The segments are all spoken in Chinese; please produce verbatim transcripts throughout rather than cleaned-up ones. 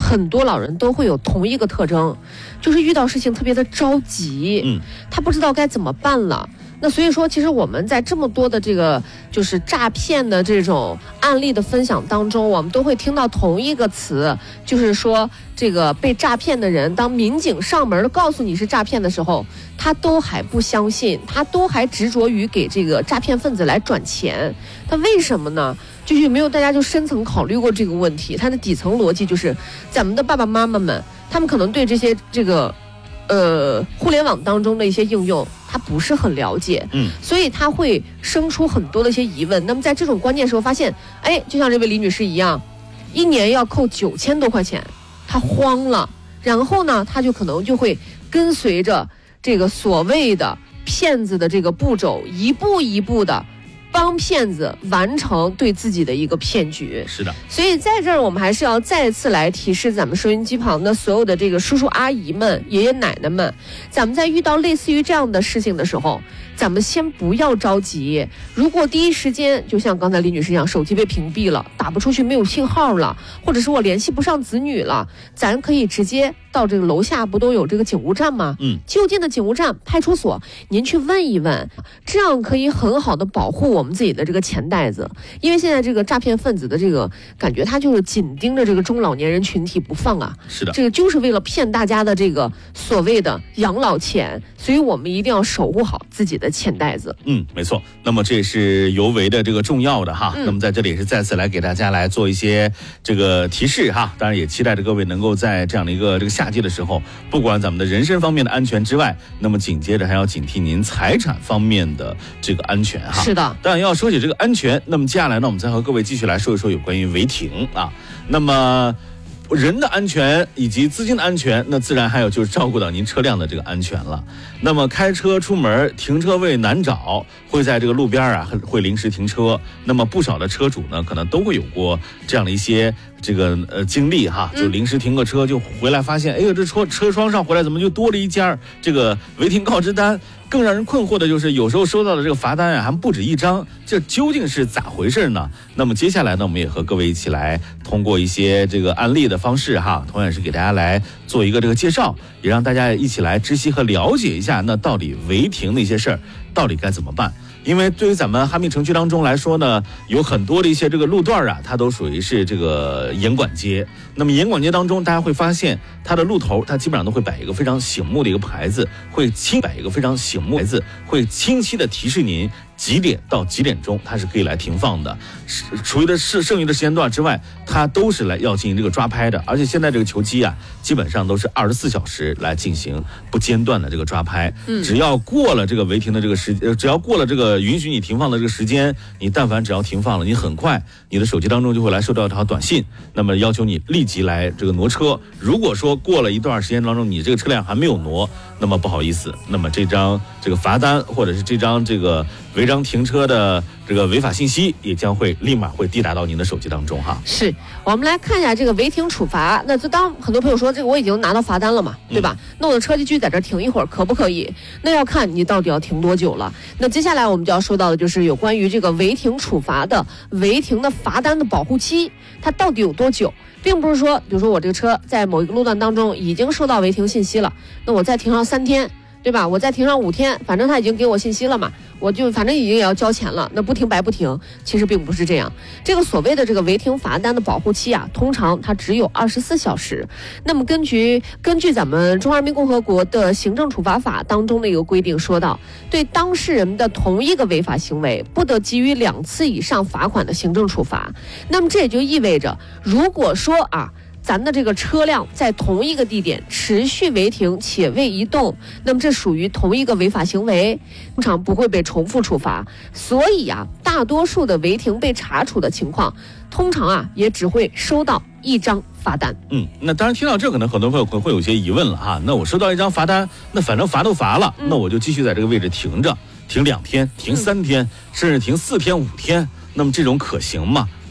很多老人都会有同一个特征，就是遇到事情特别的着急，嗯，他不知道该怎么办了。那所以说，其实我们在这么多的这个就是诈骗的这种案例的分享当中，我们都会听到同一个词，就是说这个被诈骗的人，当民警上门告诉你是诈骗的时候，他都还不相信，他都还执着于给这个诈骗分子来转钱。他为什么呢？就是有没有大家就深层考虑过这个问题？它的底层逻辑就是咱们的爸爸妈妈们，他们可能对这些这个呃互联网当中的一些应用他不是很了解，嗯，所以他会生出很多的一些疑问。那么在这种关键时候发现，哎，就像这位李女士一样，一年要扣九千多块钱，他慌了，然后呢他就可能就会跟随着这个所谓的骗子的这个步骤，一步一步的帮骗子完成对自己的一个骗局。 是的， 所以在这儿我们还是要再次来提示咱们收音机旁的所有的这个叔叔阿姨们、爷爷奶奶们，咱们在遇到类似于这样的事情的时候，咱们先不要着急。如果第一时间就像刚才李女士一样，手机被屏蔽了，打不出去，没有信号了，或者是我联系不上子女了，咱可以直接到这个楼下不都有这个警务站吗？嗯，就近的警务站、派出所，您去问一问，这样可以很好的保护我们自己的这个钱袋子。因为现在这个诈骗分子的这个感觉，他就是紧盯着这个中老年人群体不放啊。 是的， 这个就是为了骗大家的这个所谓的养老钱，所以我们一定要守护好自己的钱袋子。 嗯，没错。那么这也是尤为的这个重要的哈。嗯、那么在这里也是再次来给大家来做一些这个提示哈。当然也期待着各位能够在这样的一个这个夏季的时候，不管咱们的人身方面的安全之外，那么紧接着还要警惕您财产方面的这个安全哈。 是的。 当然要说起这个安全，那么接下来呢，我们再和各位继续来说一说有关于违停啊。那么人的安全以及资金的安全，那自然还有就是照顾到您车辆的这个安全了。那么开车出门，停车位难找，会在这个路边啊会临时停车。那么不少的车主呢，可能都会有过这样的一些这个呃经历哈，就临时停个车，就回来发现，哎呦，这车车窗上回来怎么就多了一家这个违停告知单？更让人困惑的就是，有时候收到的这个罚单啊，还不止一张，这究竟是咋回事呢？那么接下来呢，我们也和各位一起来通过一些这个案例的方式哈，同样是给大家来做一个这个介绍，也让大家一起来知悉和了解一下，那到底违停的一些事儿到底该怎么办？因为对于咱们哈密城区当中来说呢，有很多的一些这个路段啊，它都属于是这个严管街。那么严管街当中，大家会发现它的路头，它基本上都会摆一个非常醒目的一个牌子，会清摆一个非常醒目的牌子，会清晰的提示您几点到几点钟它是可以来停放的。除了是剩余的时间段之外，它都是来要进行这个抓拍的。而且现在这个球机啊，基本上都是二十四小时来进行不间断的这个抓拍。嗯，只要过了这个违停的这个时，呃，只要过了这个允许你停放的这个时间，你但凡只要停放了，你很快你的手机当中就会来收到一条短信，那么要求你立即来这个挪车。如果说过了一段时间当中，你这个车辆还没有挪，那么不好意思，那么这张这个罚单或者是这张这个违章停车的这个违法信息也将会立马会滴答到您的手机当中哈。 是，我们来看一下这个违停处罚。那就当很多朋友说这个我已经拿到罚单了嘛，对吧？嗯、那我的车就继续在这停一会儿，可不可以？那要看你到底要停多久了。那接下来我们就要说到的就是有关于这个违停处罚的违停的罚单的保护期，它到底有多久？并不是说，比如说我这个车在某一个路段当中已经收到违停信息了，那我再停上三天，对吧？我再停上五天，反正他已经给我信息了嘛，我就反正已经也要交钱了，那不停白不停。其实并不是这样，这个所谓的这个违停罚单的保护期啊，通常它只有二十四小时。那么根据根据咱们中华人民共和国的行政处罚法当中的一个规定说到，对当事人的同一个违法行为不得给予两次以上罚款的行政处罚。那么这也就意味着，如果说啊咱的这个车辆在同一个地点持续违停且未移动，那么这属于同一个违法行为，通常不会被重复处罚。所以啊，大多数的违停被查处的情况，通常啊也只会收到一张罚单。 嗯，那当然听到这可能很多朋友会会有些疑问了哈。那我收到一张罚单，那反正罚都罚了，嗯、那我就继续在这个位置停着，停两天，停三天，嗯、甚至停四天五天，那么这种可行吗？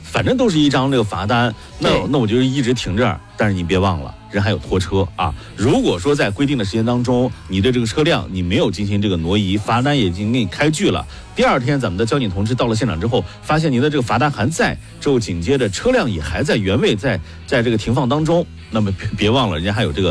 反正都是一张这个罚单，那那我就一直停这儿。但是你别忘了，人还有拖车啊！如果说在规定的时间当中，你的这个车辆你没有进行这个挪移，罚单也已经给你开具了。第二天，咱们的交警同志到了现场之后，发现您的这个罚单还在，之后紧接着车辆也还在原位在在这个停放当中，那么别别忘了，人家还有这个